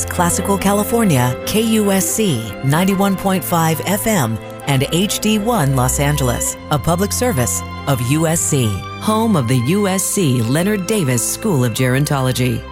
Classical California, KUSC 91.5 FM, and HD1 Los Angeles, a public service of USC, home of the USC Leonard Davis School of Gerontology.